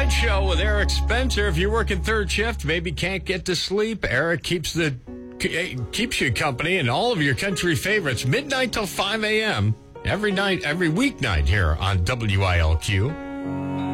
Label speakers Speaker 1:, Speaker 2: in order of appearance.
Speaker 1: Morning Show with Eric Spencer. If you're working third shift, maybe can't get to sleep, Eric keeps you company and all of your country favorites, midnight till 5 a.m. every night, every weeknight here on WILQ.